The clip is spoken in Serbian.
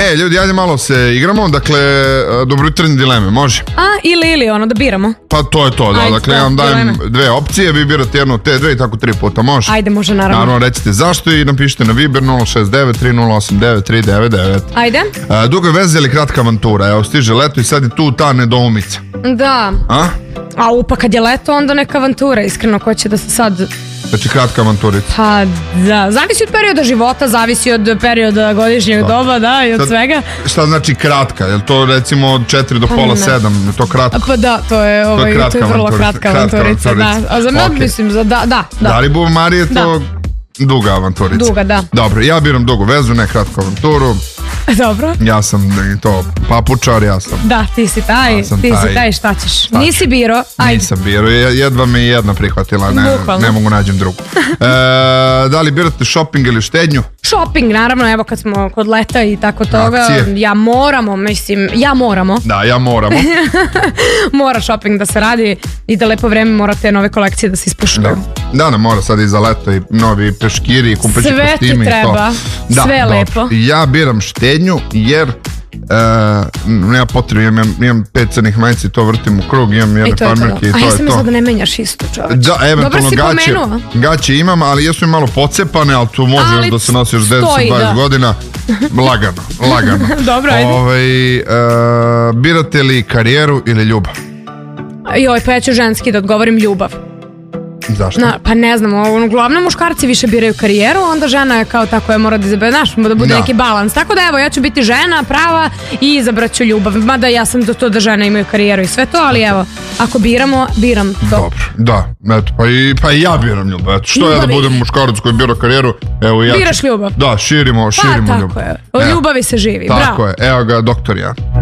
Ljudi, ajde malo se igramo. Dakle, dobrojutarnje dileme, može? Ili, ono da biramo. Pa to je to, da. Dakle, ja vam dajem dve opcije, vi birate jednu od te dve i tako 3 puta, može? Ajde, može, naravno. Naravno, recite zašto i napišite na Viber 069 3089 399. Ajde. Duga veza ili kratka avantura? Evo, stiže leto i sad je tu ta nedoumica. Da. Pa kad je leto, onda neka avantura, iskreno, ko će da se sad... Znači kratka avanturica. Pa da, zavisi od perioda života, zavisi od perioda godišnjeg doba, da, i od svega. Šta znači kratka? Je li to recimo od 4 do pola 7? Je to kratko? Pa da, to je vrlo kratka avanturica. Da. A za mene mislim, da. Da li bu Marije to duga avanturica? Duga, da. Dobro, ja biram dugu vezu, ne kratku avanturu. Dobro. Ja sam to papučar, ja sam. Da, ti si taj, šta ćeš? Nisi biro, ajde. Nisam biro, jedva me jedna prihvatila, ne mogu nađem drugu. Da li birate shopping ili štednju? Shopping, naravno, evo kad smo kod leta i tako toga. Akcije. Ja moramo. Da, ja moramo. Mora shopping da se radi i da lepo vreme mora te nove kolekcije da se ispuštuju. Da, mora sad i za leto i novi peškiri i kupeći kostimi. Sve ti treba, sve lepo. Ja biram štednju jer nema potrebe, imam 5 crnih majici, to vrtim u krug, imam jedne farmerke i to je to. A ja sam mislila da ne menjaš isto, čoveč. Da, eventualno gaće imam, ali jesu mi malo pocepane, ali tu može da se nosi još 10-20 godina. Lagano. Dobro, ajde. Birate li karijeru ili ljubav? Pa ja ću ženski da odgovorim ljubav. Zašto? Pa ne znam, uglavnom muškarci više biraju karijeru, onda žena je kao tako, mora da izabere, da bude neki balans. Tako da evo, ja ću biti žena prava i izabrat ću ljubav. Mada ja sam do to da žene imaju karijeru i sve to, ali evo, ako biram to. Dobro, da, pa i ja biram ljubav. Što ja da budem muškarac koji bira karijeru, evo ja ću... Biraš ljubav. Da, širimo ljubav. Pa tako je, o ljubavi se živi, bravo. Tako je, evo ga doktor ja.